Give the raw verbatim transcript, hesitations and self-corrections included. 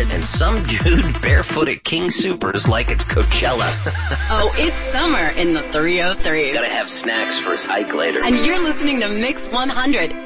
it. And some dude barefoot at King Soopers like it's Coachella. Oh, it's summer in the three oh three. Gotta have snacks for his hike later. And you're listening to Mix one hundred.